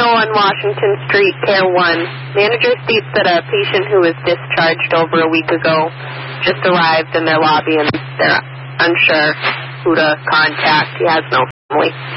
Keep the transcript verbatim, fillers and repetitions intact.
on Washington Street, Care one. Manager states that a patient who was discharged over a week ago just arrived in their lobby and they're unsure who to contact. He has no family.